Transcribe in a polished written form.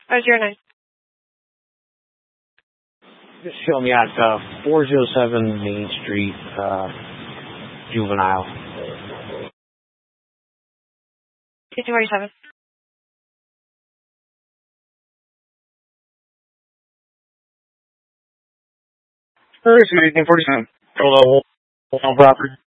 509. Just show me at 407 Main Street, Juvenile. 247. First, 1947. Hello, property.